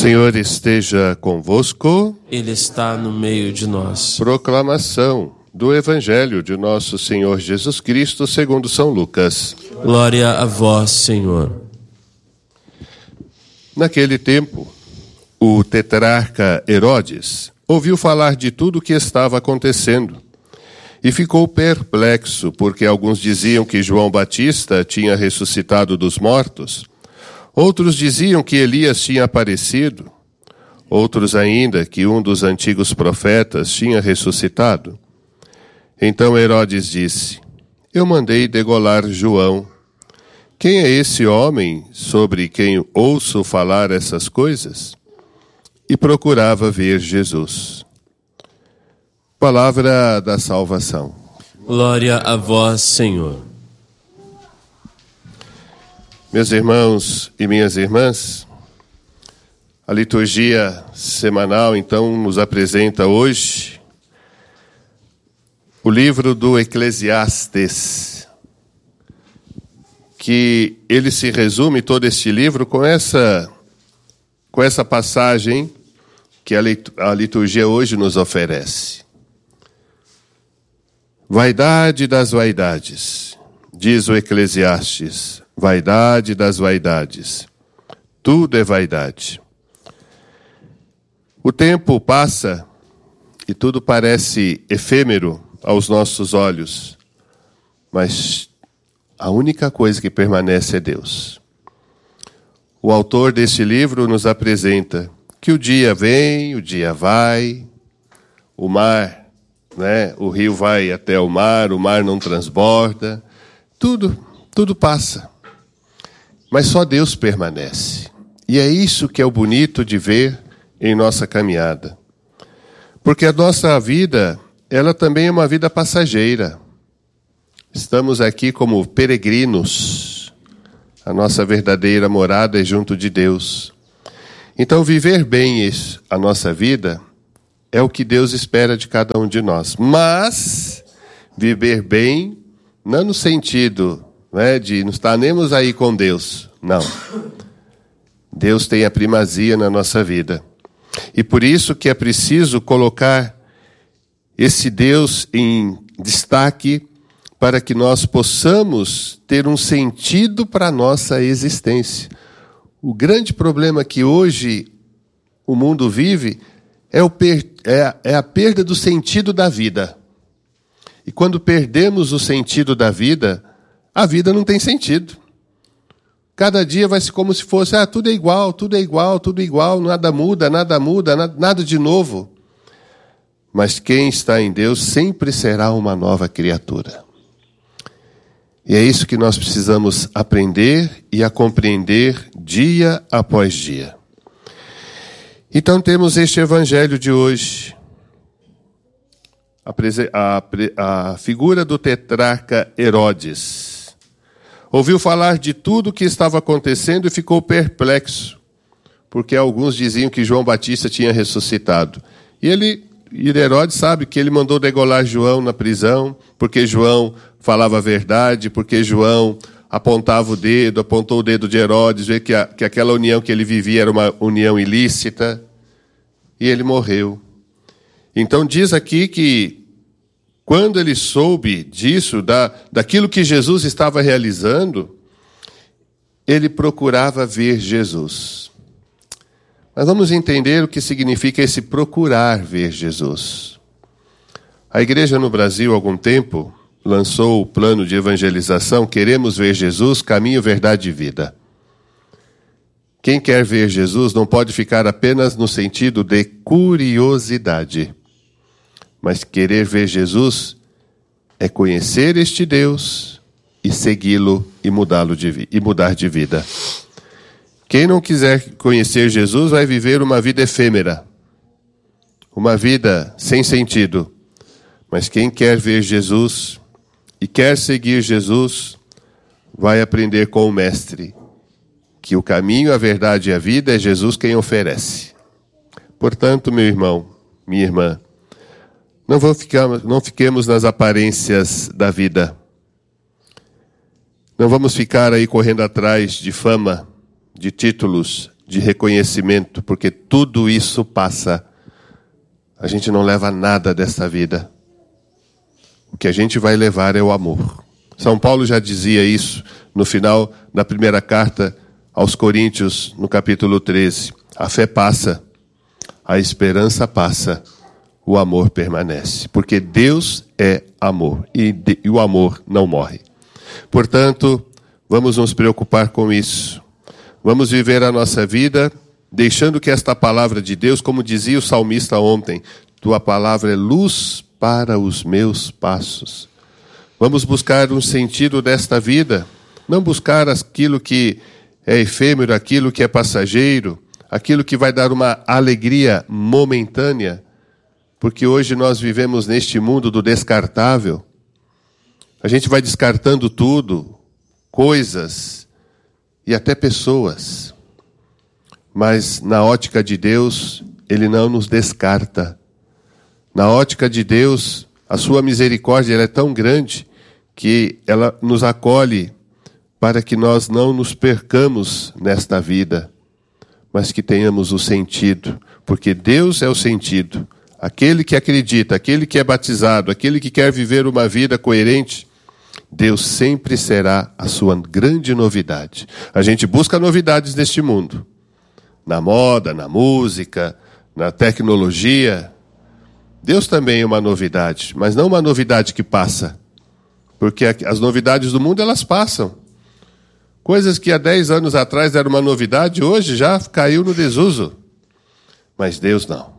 Senhor esteja convosco. Ele está no meio de nós. Proclamação do Evangelho de nosso Senhor Jesus Cristo segundo São Lucas. Glória a vós, Senhor. Naquele tempo, o tetrarca Herodes ouviu falar de tudo o que estava acontecendo e ficou perplexo, porque alguns diziam que João Batista tinha ressuscitado dos mortos. Outros diziam que Elias tinha aparecido, outros ainda que um dos antigos profetas tinha ressuscitado. Então Herodes disse: Eu mandei degolar João. Quem é esse homem sobre quem ouço falar essas coisas? E procurava ver Jesus. Palavra da salvação. Glória a vós, Senhor. Meus irmãos e minhas irmãs, a liturgia semanal, então, nos apresenta hoje o livro do Eclesiastes, que ele se resume, todo este livro, com essa passagem que a liturgia hoje nos oferece. Vaidade das vaidades, diz o Eclesiastes. Vaidade das vaidades. Tudo é vaidade. O tempo passa e tudo parece efêmero aos nossos olhos, mas a única coisa que permanece é Deus. O autor deste livro nos apresenta que o dia vem, o dia vai, o mar, o rio vai até o mar não transborda, tudo passa. Mas só Deus permanece. E é isso que é o bonito de ver em nossa caminhada. Porque a nossa vida, ela também é uma vida passageira. Estamos aqui como peregrinos. A nossa verdadeira morada é junto de Deus. Então, viver bem a nossa vida é o que Deus espera de cada um de nós. Mas, viver bem, não no sentido de não estaremos aí com Deus. Não. Deus tem a primazia na nossa vida. E por isso que é preciso colocar esse Deus em destaque para que nós possamos ter um sentido para a nossa existência. O grande problema que hoje o mundo vive é a perda do sentido da vida. E quando perdemos o sentido da vida, a vida não tem sentido. Cada dia vai ser como se fosse, tudo é igual, tudo é igual, tudo igual, nada muda, nada de novo. Mas quem está em Deus sempre será uma nova criatura. E é isso que nós precisamos aprender e a compreender dia após dia. Então temos este evangelho de hoje. A figura do tetrarca Herodes. Ouviu falar de tudo o que estava acontecendo e ficou perplexo, porque alguns diziam que João Batista tinha ressuscitado. E Herodes sabe que ele mandou degolar João na prisão, porque João falava a verdade, porque João apontou o dedo de Herodes, vê que aquela união que ele vivia era uma união ilícita, e ele morreu. Então diz aqui que quando ele soube disso, daquilo que Jesus estava realizando, ele procurava ver Jesus. Mas vamos entender o que significa esse procurar ver Jesus. A igreja no Brasil, há algum tempo, lançou o plano de evangelização Queremos Ver Jesus, Caminho, Verdade e Vida. Quem quer ver Jesus não pode ficar apenas no sentido de curiosidade. Mas querer ver Jesus é conhecer este Deus e segui-lo e mudar de vida. Quem não quiser conhecer Jesus vai viver uma vida efêmera, uma vida sem sentido. Mas quem quer ver Jesus e quer seguir Jesus, vai aprender com o Mestre que o caminho, a verdade e a vida é Jesus quem oferece. Portanto, meu irmão, minha irmã, não fiquemos nas aparências da vida. Não vamos ficar aí correndo atrás de fama, de títulos, de reconhecimento, porque tudo isso passa. A gente não leva nada desta vida. O que a gente vai levar é o amor. São Paulo já dizia isso no final da primeira carta aos Coríntios, no capítulo 13. A fé passa, a esperança passa, o amor permanece. Porque Deus é amor e o amor não morre. Portanto, vamos nos preocupar com isso. Vamos viver a nossa vida deixando que esta palavra de Deus, como dizia o salmista ontem, tua palavra é luz para os meus passos. Vamos buscar um sentido desta vida, não buscar aquilo que é efêmero, aquilo que é passageiro, aquilo que vai dar uma alegria momentânea, porque hoje nós vivemos neste mundo do descartável. A gente vai descartando tudo, coisas e até pessoas. Mas na ótica de Deus, Ele não nos descarta. Na ótica de Deus, a sua misericórdia ela é tão grande que ela nos acolhe para que nós não nos percamos nesta vida, mas que tenhamos o sentido, porque Deus é o sentido. Aquele que acredita, aquele que é batizado, aquele que quer viver uma vida coerente, Deus sempre será a sua grande novidade. A gente busca novidades neste mundo, na moda, na música, na tecnologia. Deus também é uma novidade, mas não uma novidade que passa. Porque as novidades do mundo, elas passam. Coisas que há 10 anos atrás eram uma novidade, hoje já caiu no desuso. Mas Deus não.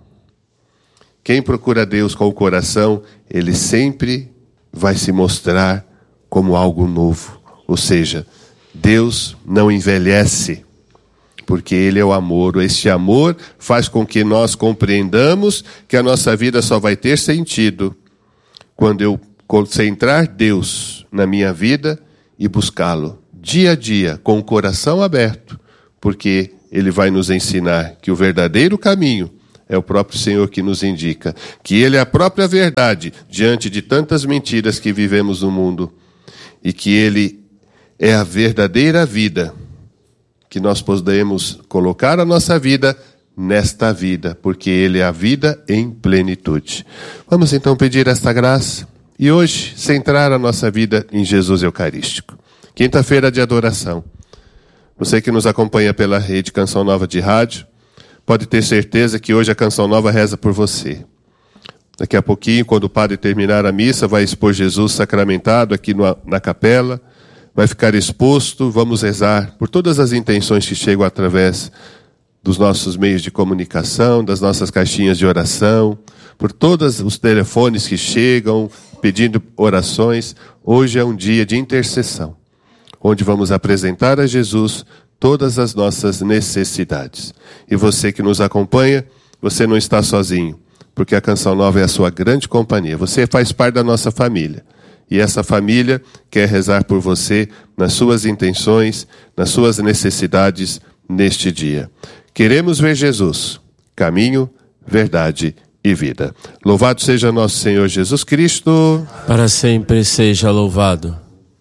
Quem procura Deus com o coração, Ele sempre vai se mostrar como algo novo. Ou seja, Deus não envelhece, porque Ele é o amor. Este amor faz com que nós compreendamos que a nossa vida só vai ter sentido quando eu concentrar Deus na minha vida e buscá-lo dia a dia, com o coração aberto, porque Ele vai nos ensinar que o verdadeiro caminho é o próprio Senhor que nos indica, que Ele é a própria verdade diante de tantas mentiras que vivemos no mundo, e que Ele é a verdadeira vida, que nós podemos colocar a nossa vida nesta vida, porque Ele é a vida em plenitude. Vamos então pedir esta graça e hoje centrar a nossa vida em Jesus Eucarístico. Quinta-feira de adoração. Você que nos acompanha pela rede Canção Nova de Rádio, pode ter certeza que hoje a Canção Nova reza por você. Daqui a pouquinho, quando o padre terminar a missa, vai expor Jesus sacramentado aqui na capela, vai ficar exposto, vamos rezar por todas as intenções que chegam através dos nossos meios de comunicação, das nossas caixinhas de oração, por todos os telefones que chegam pedindo orações. Hoje é um dia de intercessão, onde vamos apresentar a Jesus todas as nossas necessidades. E você que nos acompanha, você não está sozinho, porque a Canção Nova é a sua grande companhia. Você faz parte da nossa família. E essa família quer rezar por você nas suas intenções, nas suas necessidades neste dia. Queremos ver Jesus, caminho, verdade e vida. Louvado seja nosso Senhor Jesus Cristo. Para sempre seja louvado.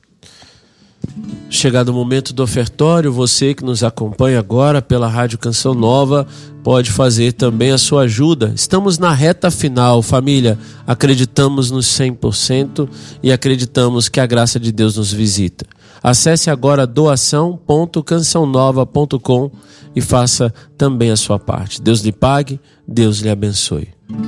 Chegado o momento do ofertório, você que nos acompanha agora pela Rádio Canção Nova pode fazer também a sua ajuda. Estamos na reta final, família. Acreditamos nos 100% e acreditamos que a graça de Deus nos visita. Acesse agora doação.cançãonova.com e faça também a sua parte. Deus lhe pague, Deus lhe abençoe.